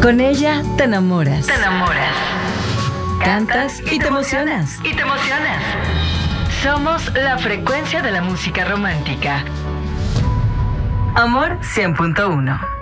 Con ella te enamoras. Te enamoras. Cantas y te emocionas. Y te emocionas. Somos la frecuencia de la música romántica. Amor 100.1.